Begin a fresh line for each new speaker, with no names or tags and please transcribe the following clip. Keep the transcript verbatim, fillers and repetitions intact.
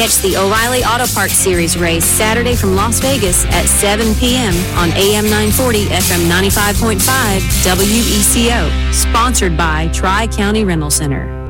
Catch the O'Reilly Auto Parts Series race Saturday from Las Vegas at seven p.m. on A M nine forty, F M ninety-five point five, W E C O. Sponsored by Tri-County Rental Center.